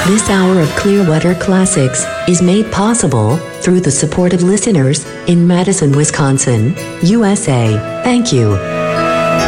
This hour of Clearwater Classics is made possible through the support of listeners in Madison, Wisconsin, USA. Thank you.